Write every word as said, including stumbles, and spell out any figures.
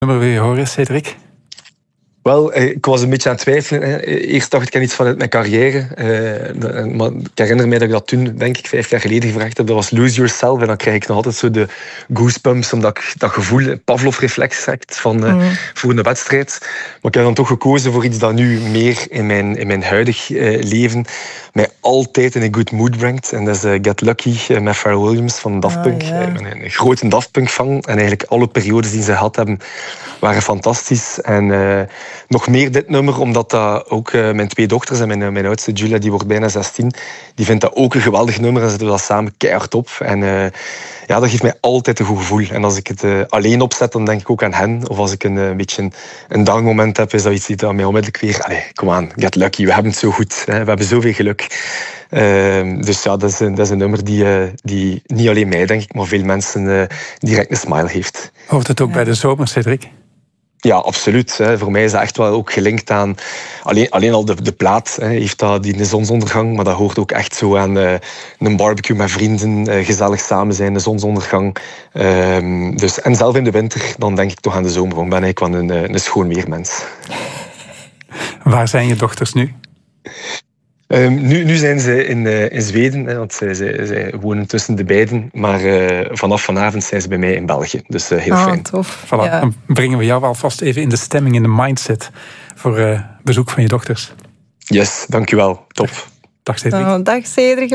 nummer wil je horen, Cedric? Wel, ik was een beetje aan het twijfelen. Eerst dacht ik aan iets vanuit mijn carrière. Maar ik herinner mij dat ik dat toen, denk ik, vijf jaar geleden gevraagd heb. Dat was Lose Yourself. En dan krijg ik nog altijd zo de goosebumps, omdat ik dat gevoel, Pavlov-reflex trekt van mm. voor een wedstrijd. Maar ik heb dan toch gekozen voor iets dat nu meer in mijn, in mijn huidig leven mij altijd in een good mood brengt. En dat is uh, Get Lucky uh, met Pharrell Williams van Daft Punk. Oh, yeah. Ik ben een grote Daft Punk-fan. En eigenlijk alle periodes die ze gehad hebben, waren fantastisch. En uh, nog meer dit nummer, omdat dat ook uh, mijn twee dochters en mijn, mijn oudste Julia, die wordt bijna zestien, die vindt dat ook een geweldig nummer en zetten we dat samen keihard op. En uh, ja, dat geeft mij altijd een goed gevoel. En als ik het uh, alleen opzet, dan denk ik ook aan hen. Of als ik een, een beetje een, een down moment heb, is dat iets dat mij onmiddellijk weer... Allee, kom aan, Get Lucky, we hebben het zo goed. Hè? We hebben zoveel geluk. Uh, dus ja, dat is, een, dat is een nummer die, uh, die niet alleen mij, denk ik, maar veel mensen uh, direct een smile heeft. Hoort het ook ja. bij de zomer, Cedric? Ja, absoluut. Hè. Voor mij is dat echt wel ook gelinkt aan... Alleen, alleen al de, de plaat hè, heeft dat, die een zonsondergang, maar dat hoort ook echt zo aan uh, een barbecue met vrienden, uh, gezellig samen zijn, de zonsondergang. Uh, dus, en zelf in de winter, dan denk ik toch aan de zomer. Ik ben eigenlijk wel een, een schoon weermens. Waar zijn je dochters nu? Um, nu, nu zijn ze in, uh, in Zweden, hè, want zij, zij, zij wonen tussen de beiden. Maar uh, vanaf vanavond zijn ze bij mij in België. Dus uh, heel oh, fijn. Tof. Voilà, ja. Dan brengen we jou alvast even in de stemming, in de mindset voor uh, bezoek van je dochters. Yes, dankjewel. Top. Dag Cedric. Oh, dag Cedric.